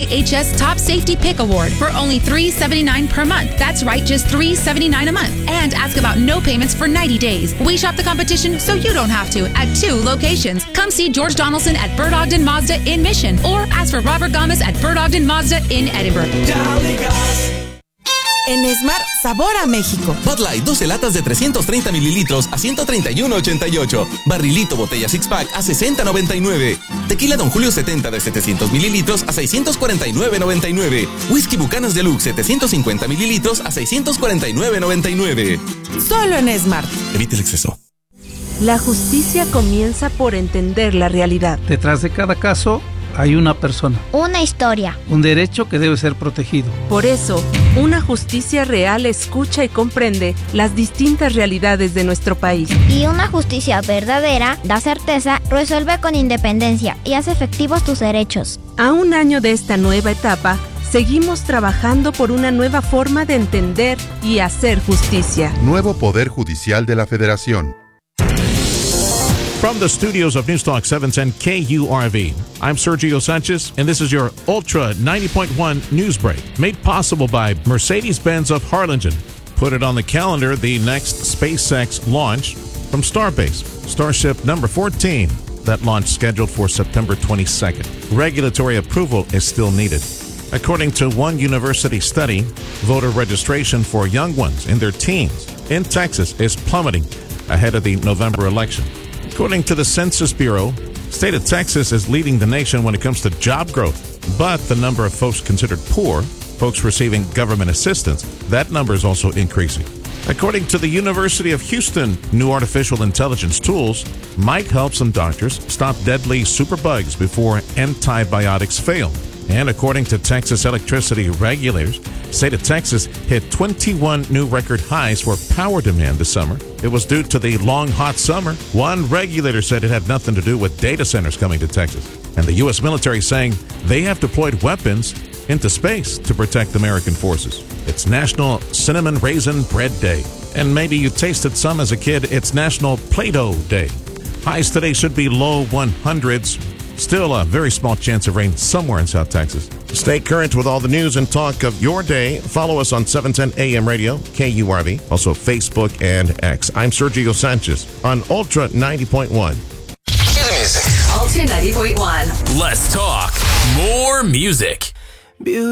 IHS Top Safety Pick Award for only $379 per month. That's right, just $379 a month. And ask about no payments for 90 days. We shop the competition so you don't have to at 2 locations. Come see George Donaldson at Bert Ogden Mazda in Mission, or ask for Robert Gomez at Bert Ogden Mazda in Edinburgh. En Esmar, sabor a México. Bud Light, 12 latas de 330 mililitros a $131.88. Barrilito botella six pack a $60.99. Tequila Don Julio 70 de 700 mililitros a $649.99. Whisky Bucanas Deluxe 750 mililitros a $649.99. Solo en Esmar. Evite el exceso. La justicia comienza por entender la realidad. Detrás de cada caso hay una persona. Una historia. Un derecho que debe ser protegido. Por eso, una justicia real escucha y comprende las distintas realidades de nuestro país. Y una justicia verdadera da certeza, resuelve con independencia y hace efectivos tus derechos. A un año de esta nueva etapa, seguimos trabajando por una nueva forma de entender y hacer justicia. Nuevo Poder Judicial de la Federación. From the studios of Newstalk 710 KURV, I'm Sergio Sanchez, and this is your Ultra 90.1 News Break, made possible by Mercedes-Benz of Harlingen. Put it on the calendar, the next SpaceX launch from Starbase, Starship number 14. That launch scheduled for September 22nd. Regulatory approval is still needed. According to one university study, voter registration for young ones in their teens in Texas is plummeting ahead of the November election. According to the Census Bureau, the state of Texas is leading the nation when it comes to job growth. But the number of folks considered poor, folks receiving government assistance, that number is also increasing. According to the University of Houston, new artificial intelligence tools might help some doctors stop deadly superbugs before antibiotics fail. And according to Texas electricity regulators, the state of Texas hit 21 new record highs for power demand this summer. It was due to the long, hot summer. One regulator said it had nothing to do with data centers coming to Texas. And the U.S. military saying they have deployed weapons into space to protect American forces. It's National Cinnamon Raisin Bread Day. And maybe you tasted some as a kid. It's National Play-Doh Day. Highs today should be low 100s. Still a very small chance of rain somewhere in South Texas. Stay current with all the news and talk of your day. Follow us on 710 AM Radio, KURV, also Facebook and X. I'm Sergio Sanchez on Ultra 90.1. Cue the music. Ultra 90.1. Less talk, more music.